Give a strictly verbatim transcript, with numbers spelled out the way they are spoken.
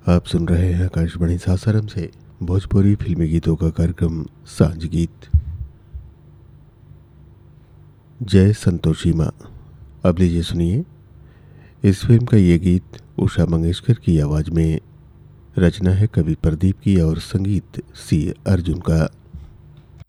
आप सुन रहे हैं आकाशवाणी सासाराम से भोजपुरी फिल्मी गीतों का कार्यक्रम सांझ गीत। जय संतोषी माँ। अब लीजिए सुनिए इस फिल्म का ये गीत उषा मंगेशकर की आवाज़ में। रचना है कवि प्रदीप की और संगीत सी अर्जुन का।